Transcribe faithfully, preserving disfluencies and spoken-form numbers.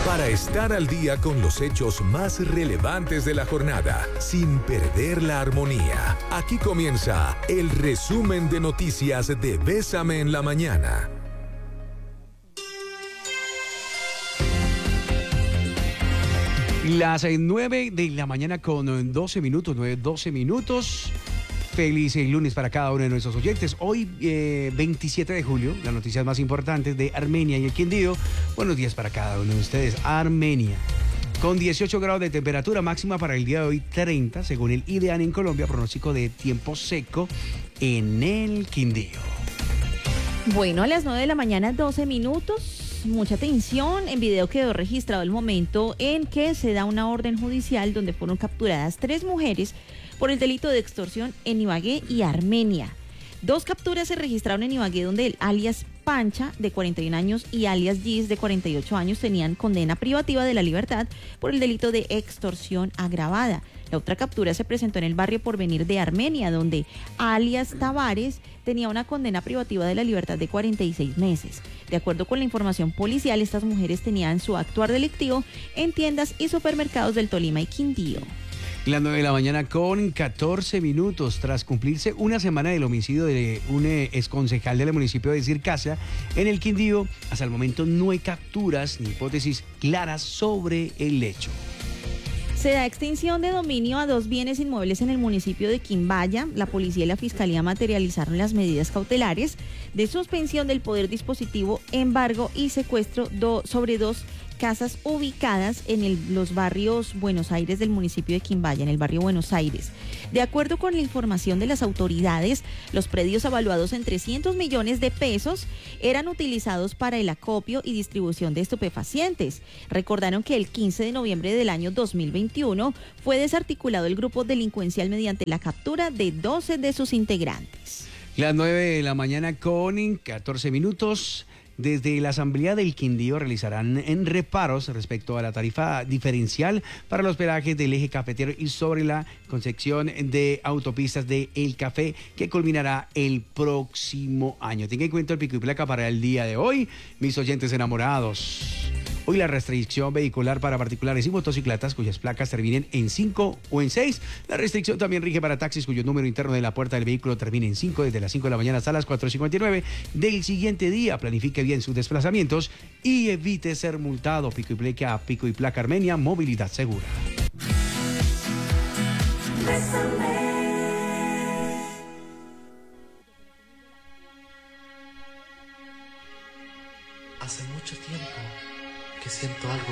Para estar al día con los hechos más relevantes de la jornada, sin perder la armonía. Aquí comienza el resumen de noticias de Bésame en la Mañana. Las nueve de la mañana con doce minutos, nueve, doce minutos. Feliz lunes para cada uno de nuestros oyentes. Hoy, eh, veintisiete de julio, las noticias más importantes de Armenia y el Quindío. Buenos días para cada uno de ustedes. Armenia, con dieciocho grados de temperatura máxima para el día de hoy, treinta, según el IDEAN en Colombia, pronóstico de tiempo seco en el Quindío. Bueno, a las nueve de la mañana, doce minutos. Mucha atención, en video quedó registrado el momento en que se da una orden judicial donde fueron capturadas tres mujeres por el delito de extorsión en Ibagué y Armenia. Dos capturas se registraron en Ibagué donde el alias Pancha, de cuarenta y un años, y alias Gis, de cuarenta y ocho años, tenían condena privativa de la libertad por el delito de extorsión agravada. La otra captura se presentó en el barrio Porvenir de Armenia, donde alias Tavares tenía una condena privativa de la libertad de cuarenta y seis meses. De acuerdo con la información policial, estas mujeres tenían su actuar delictivo en tiendas y supermercados del Tolima y Quindío. Las nueve de la mañana con catorce minutos, tras cumplirse una semana del homicidio de un exconcejal del municipio de Circasia en el Quindío, hasta el momento no hay capturas ni hipótesis claras sobre el hecho. Se da extinción de dominio a dos bienes inmuebles en el municipio de Quimbaya. La policía y la fiscalía materializaron las medidas cautelares de suspensión del poder dispositivo, embargo y secuestro do, sobre dos casas ubicadas en el, los barrios Buenos Aires del municipio de Quimbaya, en el barrio Buenos Aires. De acuerdo con la información de las autoridades, los predios evaluados en trescientos millones de pesos eran utilizados para el acopio y distribución de estupefacientes. Recordaron que el quince de noviembre del año dos mil veintiuno fue desarticulado el grupo delincuencial mediante la captura de doce de sus integrantes. Las nueve de la mañana con catorce minutos. Desde la Asamblea del Quindío realizarán en reparos respecto a la tarifa diferencial para los peajes del eje cafetero y sobre la concesión de autopistas de El Café, que culminará el próximo año. Tenga en cuenta el pico y placa para el día de hoy, mis oyentes enamorados. Hoy la restricción vehicular para particulares y motocicletas cuyas placas terminen en cinco o en seis. La restricción también rige para taxis cuyo número interno de la puerta del vehículo termine en cinco desde las cinco de la mañana hasta las cuatro y cincuenta y nueve del siguiente día. Planifique bien sus desplazamientos y evite ser multado. Pico y placa, pico y placa Armenia, movilidad segura. Hace mucho tiempo que siento algo